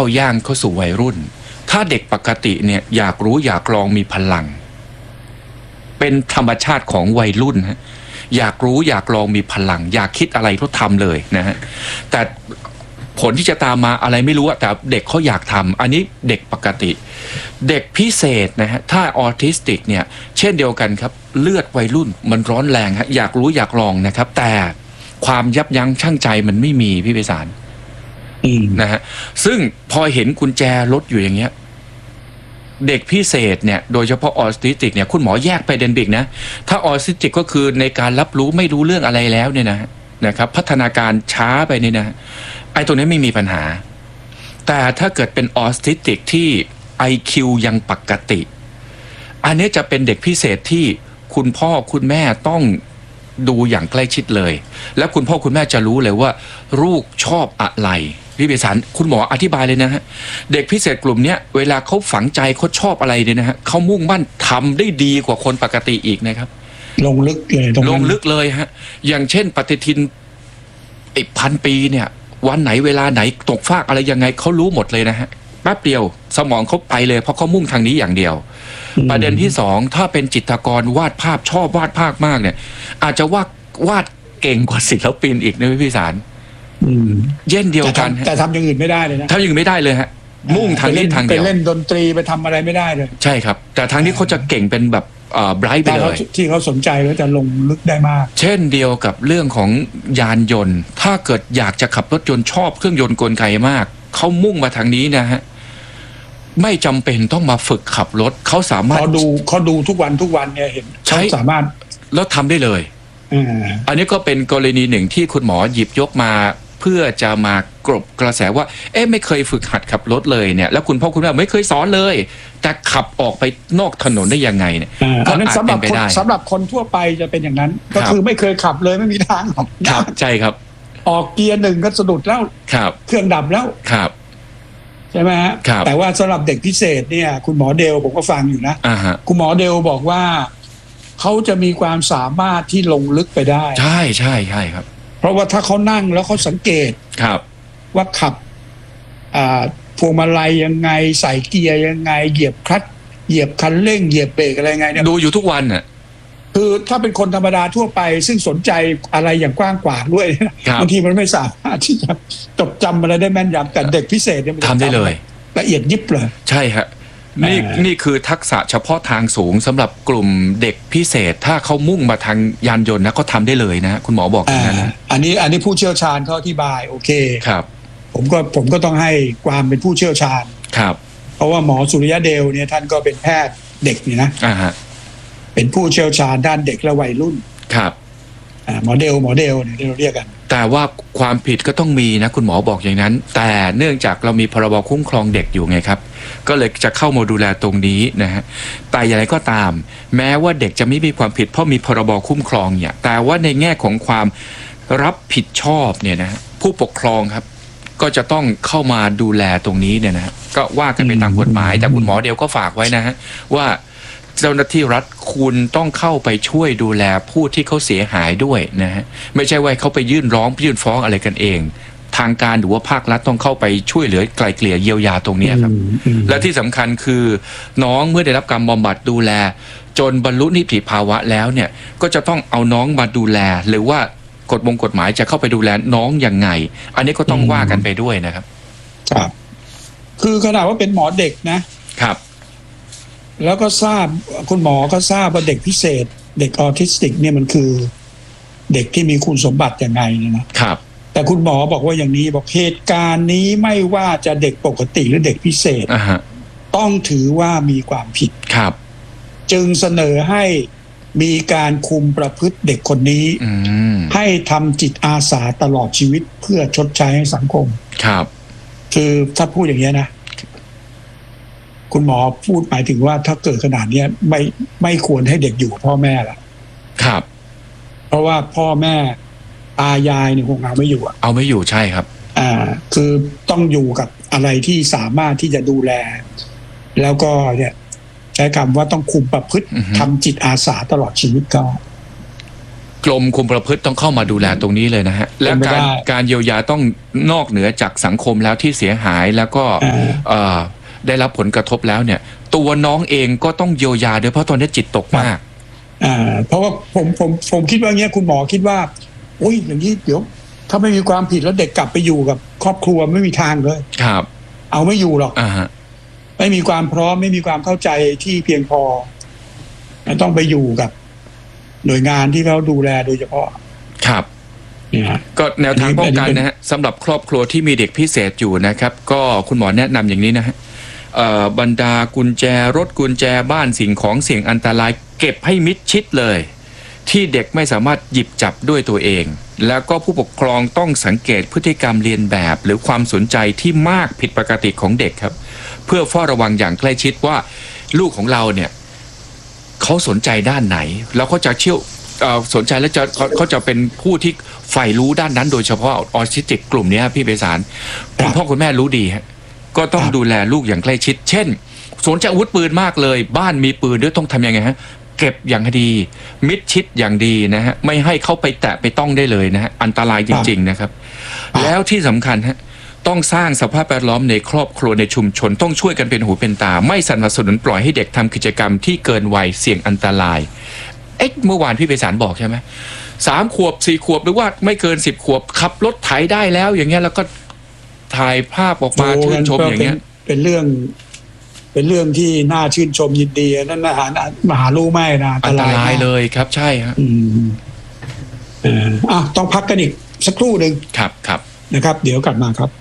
าวย่างเข้าสู่วัยรุ่นถ้าเด็กปกติเนี่ยอยากรู้อยากลองมีพลังเป็นธรรมชาติของวัยรุ่นฮะอยากรู้อยากลองมีพลังอยากคิดอะไรก็ทำเลยนะฮะแต่ผลที่จะตามมาอะไรไม่รู้แต่เด็กเขาอยากทำอันนี้เด็กปกติเด็กพิเศษนะฮะถ้าออทิสติกเนี่ยเช่นเดียวกันครับเลือดวัยรุ่นมันร้อนแรงฮะอยากรู้อยากลองนะครับแต่ความยับยั้งชั่งใจมันไม่มีพี่ไพศาลนะฮะซึ่งพอเห็นกุญแจรถอยู่อย่างเงี้ยเด็กพิเศษเนี่ยโดยเฉพาะออทิสติกเนี่ยคุณหมอแยกไปเดนบิกนะถ้าออทิสติกก็คือในการรับรู้ไม่รู้เรื่องอะไรแล้วเนี่ยนะครับพัฒนาการช้าไปเนี่ยนะไอ้ตัวนี้ไม่มีปัญหาแต่ถ้าเกิดเป็นออทิสติกที่ IQ ยังปกติอันนี้จะเป็นเด็กพิเศษที่คุณพ่อคุณแม่ต้องดูอย่างใกล้ชิดเลยแล้วคุณพ่อคุณแม่จะรู้เลยว่าลูกชอบอะไรพี่ไพศาลคุณหมออธิบายเลยนะฮะเด็กพิเศษกลุ่มนี้เวลาเขาฝังใจเขาชอบอะไรเนี่ยนะฮะเขามุ่งมั่นทำได้ดีกว่าคนปกติอีกนะครับลงลึกเลยตรงนั้นลงลึกเลยฮะอย่างเช่นปฏิทิน1,000 ปีเนี่ยวันไหนเวลาไหนตกฟากอะไรยังไงเขารู้หมดเลยนะฮะแป๊บเดียวสมองเขาไปเลยเพราะเขามุ่งทางนี้อย่างเดียวประเด็นที่สองถ้าเป็นจิตรกรวาดภาพชอบวาดภาพมากเนี่ยอาจจะวาดเก่งกว่าศิลปินอีกนะพี่ไพศาลเย่นเดียวกันแต่ทำอย่างอื่นไม่ได้เลยนะทำอย่างอื่นไม่ได้เลยฮะมุ่งทางนี้ทางเดียวไปเล่นดนตรีไปทำอะไรไม่ได้เลยใช่ครับแต่ทางนี้เขาจะเก่งเป็นแบบไบรท์ไปเลยที่เขาสนใจแล้วจะลงลึกได้มากเช่นเดียวกับเรื่องของยานยนต์ถ้าเกิดอยากจะขับรถยนต์ชอบเครื่องยนต์กลไกมากเขามุ่งมาทางนี้นะฮะไม่จำเป็นต้องมาฝึกขับรถเขาสามารถเขาดูทุกวันเนี่ยเห็นเขาสามารถแล้วทำได้เลยอันนี้ก็เป็นกรณีหนึ่งที่คุณหมอหยิบยกมาเพื่อจะมากลบกระแสว่าไม่เคยฝึกหัดขับรถเลยเนี่ยแล้วคุณพ่อคุณแม่ไม่เคยสอนเลยแต่ขับออกไปนอกถนนได้ยังไงเนี่ยก็นั้นสำหรับคนทั่วไปจะเป็นอย่างนั้นก็คือไม่เคยขับเลยไม่มีทางหรอกครับใช่ครับออกเกียร์หนึ่งก็สะดุดแล้วเครื่องดับแล้วใช่ไหมฮะแต่ว่าสำหรับเด็กพิเศษเนี่ยคุณหมอเดลผมก็ฟังอยู่นะคุณหมอเดลบอกว่าเขาจะมีความสามารถที่ลงลึกไปได้ใช่ใช่ใช่ครับเพราะว่าถ้าเขานั่งแล้วเขาสังเกตว่าขับพวงมาลัยยังไงใส่เกียร์ยังไงเหยียบคลัตช์เหยียบคันเร่งเหยียบเบรกอะไรไงเนี่ยดูอยู่ทุกวันน่ะคือถ้าเป็นคนธรรมดาทั่วไปซึ่งสนใจอะไรอย่างกว้างขวางด้วยบางทีมันไม่สามารถที่จะจดจำอะไรได้แม่นยำแต่เด็กพิเศษเนี่ยทำได้เลยละเอียดยิบเลยใช่ฮะนี่คือทักษะเฉพาะทางสูงสำหรับกลุ่มเด็กพิเศษถ้าเขามุ่งมาทางยานยนต์นะเขาทำได้เลยนะคุณหมอบอกอย่างนั้นนะอันนี้ผู้เชี่ยวชาญเขาอธิบายโอเคครับผมก็ต้องให้ความเป็นผู้เชี่ยวชาญครับเพราะว่าหมอสุริยะเดลเนี่ยท่านก็เป็นแพทย์เด็กนี่นะเป็นผู้เชี่ยวชาญด้านเด็กและวัยรุ่นครับหมอเดลเนี่ยเราเรียกกันแต่ว่าความผิดก็ต้องมีนะคุณหมอบอกอย่างนั้นแต่เนื่องจากเรามีพรบคุ้มครองเด็กอยู่ไงครับก็เลยจะเข้ามาดูแลตรงนี้นะฮะแต่อย่างไรก็ตามแม้ว่าเด็กจะไม่มีความผิดเพราะมีพรบคุ้มครองเนี่ยแต่ว่าในแง่ของความรับผิดชอบเนี่ยนะผู้ปกครองครับก็จะต้องเข้ามาดูแลตรงนี้เนี่ยนะก็ว่ากันไปตามกฎหมายแต่คุณหมอเดียวก็ฝากไว้นะฮะว่าเจ้าหน้าที่รัฐคุณต้องเข้าไปช่วยดูแลผู้ที่เขาเสียหายด้วยนะฮะไม่ใช่ว่าเขาไปยื่นฟ้องอะไรกันเองทางการหรือว่าภาครัฐต้องเข้าไปช่วยเหลือไกลเกลี่ยเยียวยาตรงนี้ครับและที่สำคัญคือน้องเมื่อได้รับการบำบัดดูแลจนบรรลุนิติภาวะแล้วเนี่ยก็จะต้องเอาน้องมาดูแลหรือว่ากฎหมายจะเข้าไปดูแลน้องยังไงอันนี้ก็ต้องว่ากันไปด้วยนะครับครับคือขนาดว่าเป็นหมอเด็กนะครับแล้วก็ทราบคุณหมอก็ทราบว่าเด็กพิเศษเด็กออทิสติกเนี่ยมันคือเด็กที่มีคุณสมบัติยังไงนะครับแต่คุณหมอบอกว่าอย่างนี้บอกเหตุการณ์นี้ไม่ว่าจะเด็กปกติหรือเด็กพิเศษต้องถือว่ามีความผิดครับจึงเสนอให้มีการคุมประพฤติเด็กคนนี้ให้ทำจิตอาสาตลอดชีวิตเพื่อชดใช้ให้สังคมครับคือถ้าพูดอย่างนี้นะคุณหมอพูดหมายถึงว่าถ้าเกิดขนาดนี้ไม่ควรให้เด็กอยู่กับพ่อแม่ละครับเพราะว่าพ่อแม่ตายายเนี่ยคงเอาไม่อยู่เอาไม่อยู่ใช่ครับคือต้องอยู่กับอะไรที่สามารถที่จะดูแลแล้วก็เนี่ยใช้คำว่าต้องคุมประพฤติทำจิตอาสาตลอดชีวิตก็กรมคุมประพฤติต้องเข้ามาดูแลตรงนี้เลยนะฮะและการเยียวยาต้องนอกเหนือจากสังคมแล้วที่เสียหายแล้วก็ได้รับผลกระทบแล้วเนี่ยตัวน้องเองก็ต้องเยียวยาด้วยเพราะตอนนี้จิตตกมากเพราะว่าผมคิดว่าเงี้ยคุณหมอคิดว่าโอ้ยอย่างนี้เดี๋ยวถ้าไม่มีความผิดแล้วเด็กกลับไปอยู่กับครอบครัวไม่มีทางเลยครับเอาไม่อยู่หรอกไม่มีความพร้อมไม่มีความเข้าใจที่เพียงพอต้องไปอยู่กับหน่วยงานที่เขาดูแลโดยเฉพาะครับก็แนวทางป้องกันนะฮะสำหรับครอบครัวที่มีเด็กพิเศษอยู่นะครับก็คุณหมอแนะนำอย่างนี้นะฮะบรรดากุญแจรถกุญแจบ้านสิ่งของเสี่ยงอันตรายเก็บให้มิดชิดเลยที่เด็กไม่สามารถหยิบจับด้วยตัวเองแล้วก็ผู้ปกครองต้องสังเกตพฤติกรรมเรียนแบบหรือความสนใจที่มากผิดปกติของเด็กครับเพื่อเฝ้าระวังอย่างใกล้ชิดว่าลูกของเราเนี่ยเขาสนใจด้านไหนแล้วเขาจะสนใจและเขาจะเป็นผู้ที่ใฝ่รู้ด้านนั้นโดยเฉพาะออทิสติกกลุ่มนี้พี่ไพศาลคุณพ่อคุณแม่รู้ดีฮะก็ต้องดูแลลูกอย่างใกล้ชิดเช่นสนใจอาวุธปืนมากเลยบ้านมีปืนด้วยต้องทำยังไงฮะเก็บอย่างดีมิดชิดอย่างดีนะฮะไม่ให้เข้าไปแตะไปต้องได้เลยนะฮะอันตรายจริงๆนะครับแล้วที่สำคัญฮะต้องสร้างสภาพแวดล้อมในครอบครัวในชุมชนต้องช่วยกันเป็นหูเป็นตาไม่สนับสนุนปล่อยให้เด็กทำกิจกรรมที่เกินวัยเสี่ยงอันตรายเมื่อวานพี่ไพศาลบอกใช่ไหม3 ขวบ 4 ขวบหรือว่าไม่เกิน10 ขวบขับรถไถได้แล้วอย่างเงี้ยแล้วก็ถ่ายภาพออกมาชื่นชมอย่างเงี้ยเป็นเรื่องที่น่าชื่นชมยินดีนั่นมหารู้ไม่นะอันตรายเลยครับใช่ฮะต้องพักกันอีกสักครู่หนึ่งครับนะครับเดี๋ยวกลับมาครับ